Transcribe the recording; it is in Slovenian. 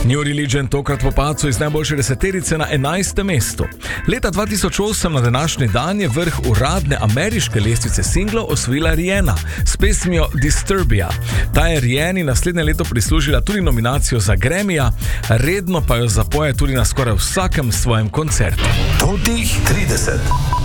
New Religion tokrat po padcu iz najboljše deseterice na 11. mestu. Leta 2008 na današnji dan je vrh uradne ameriške lestvice singlov osvojila Rihanna s pesmijo Disturbia. Ta je Rihanni naslednje leto prislužila tudi nominacijo za Grammyja, redno pa jo zapoje tudi na skoraj vsakem svojem koncertu. Top 30.